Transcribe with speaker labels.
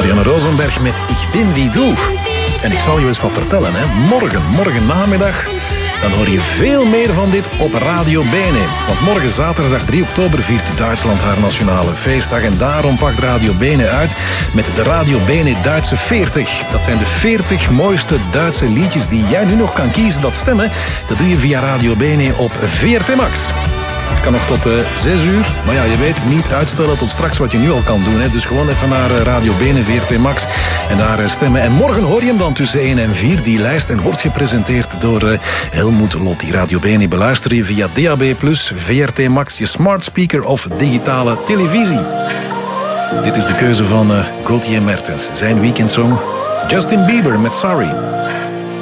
Speaker 1: Marianne Rosenberg met Ik ben wie du. En ik zal je eens wat vertellen. Hè. Morgen namiddag, dan hoor je veel meer van dit op Radio Bene. Want morgen zaterdag 3 oktober viert Duitsland haar nationale feestdag. En daarom pakt Radio Bene uit met de Radio Bene Duitse 40. Dat zijn de 40 mooiste Duitse liedjes die jij nu nog kan kiezen. Dat stemmen, dat doe je via Radio Bene op VRT Max. Kan nog tot 6 uur. Maar ja, je weet, niet uitstellen tot straks wat je nu al kan doen. Hè. Dus gewoon even naar Radio Bene, VRT Max en daar stemmen. En morgen hoor je hem dan tussen 1 en 4. Die lijst en wordt gepresenteerd door Helmoet Lotti. Radio Bene beluister je via DAB+, VRT Max, je smart speaker of digitale televisie. Dit is de keuze van Gauthier Mertens. Zijn weekendsong Justin Bieber met Sorry.